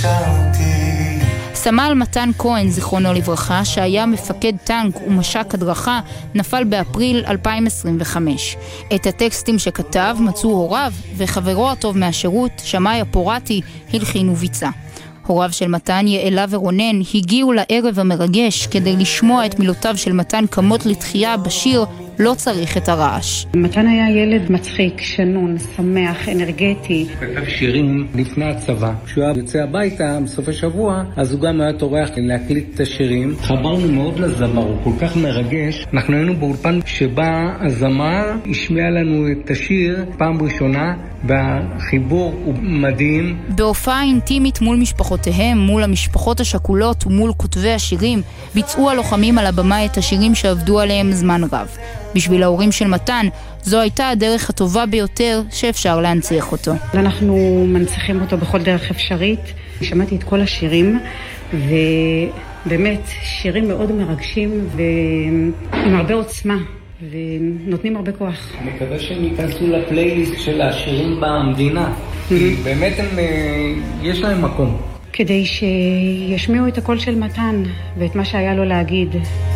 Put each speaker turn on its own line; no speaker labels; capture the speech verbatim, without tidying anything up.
סמל מתן כהן, זיכרונו לברכה, שהיה מפקד טנק ומשק הדרכה, נפל באפריל אלפיים עשרים וחמש. את הטקסטים שכתב מצאו הוריו, וחברו הטוב מהשירות, שמאי הפורטי, הלחין וביצע. הוריו של מתן, יעלה ורונן, הגיעו לערב המרגש כדי לשמוע את מילותיו של מתן קמות לתחייה בשיר לא צריך את הרעש.
מתן היה ילד מצחיק, שנון, שמח, אנרגטי.
כתב שירים לפני הצבא. כשהוא היה יוצא הביתה בסופי שבוע, אז הוא גם היה טורח להקליט את השירים. חברנו מאוד לזמר, הוא כל כך מרגש. אנחנו היינו באולפן שבה הזמר השמיע לנו את השיר פעם ראשונה, והחיבור הוא מדהים.
בהופעה אינטימית מול משפחותיהם, מול המשפחות השכולות ומול כותבי השירים, ביצעו הלוחמים על הבמה את השירים שעבדו עליהם זמן רב. בשביל ההורים של מתן, זו הייתה הדרך הטובה ביותר שאפשר להנציח אותו.
אנחנו מנציחים אותו בכל דרך אפשרית. שמעתי את כל השירים, ובאמת שירים מאוד מרגשים ועם הרבה עוצמה. ונותנים הרבה כוח.
אני מקווה שהם ייכנסו לפלייליסט של השירים במדינה, כי באמת הם, יש להם מקום.
כדי שישמיעו את הקול של מתן ואת מה שהיה לו להגיד.